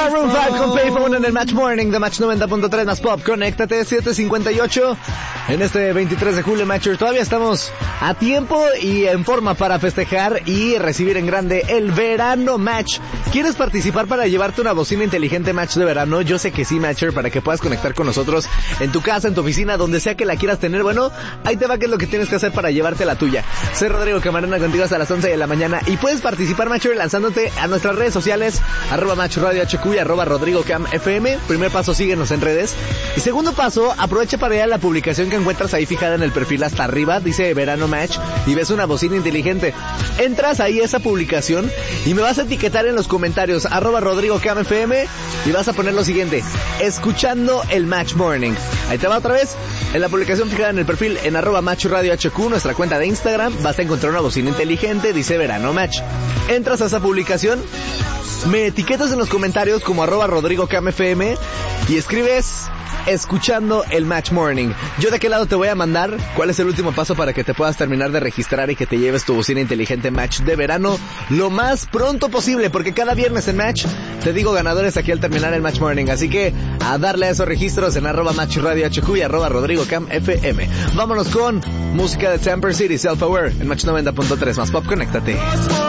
Maroon 5 con Payphone en el Match Morning de Match 90.3 más Pop. Conéctate, 7:58 en este 23 de julio, Matcher. Todavía estamos a tiempo y en forma para festejar y recibir en grande el verano Match. ¿Quieres participar para llevarte una bocina inteligente Match de verano? Yo sé que sí, Matcher, para que puedas conectar con nosotros en tu casa, en tu oficina, donde sea que la quieras tener. Bueno, ahí te va qué es lo que tienes que hacer para llevarte la tuya. Soy Rodrigo Camarena contigo hasta las 11 de la mañana y puedes participar, Matcher, lanzándote a nuestras redes sociales, @MatchRadioHQ y @RodrigoCamFM. Primer paso, síguenos en redes. Y segundo paso, aprovecha para ir a la publicación que encuentras ahí fijada en el perfil hasta arriba, dice Verano Match, y ves una bocina inteligente. Entras ahí a esa publicación y me vas a etiquetar en los comentarios, @RodrigoCamFM, y vas a poner lo siguiente: escuchando el Match Morning. Ahí te va otra vez. En la publicación fijada en el perfil, en @MatchRadioHQ, nuestra cuenta de Instagram, vas a encontrar una bocina inteligente, dice Verano Match. Entras a esa publicación, me etiquetas en los comentarios como @RodrigoCamFM y escribes escuchando el Match Morning. Yo de qué lado te voy a mandar cuál es el último paso para que te puedas terminar de registrar y que te lleves tu bocina inteligente Match de verano lo más pronto posible, porque cada viernes en Match te digo ganadores aquí al terminar el Match Morning. Así que a darle a esos registros en @MatchRadioHQ y @RodrigoCamFM. Vámonos con música de Temper City, Self Aware en Match 90.3 más Pop. Conéctate.